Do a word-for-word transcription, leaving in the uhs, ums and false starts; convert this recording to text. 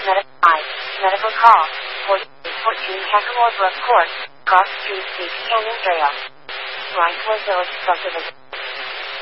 Medical I. Medical call. forty-eight fourteen Hackamore Brook Court, Cross Street, Beach Canyon Trail. Rhinecliff Village subdivision.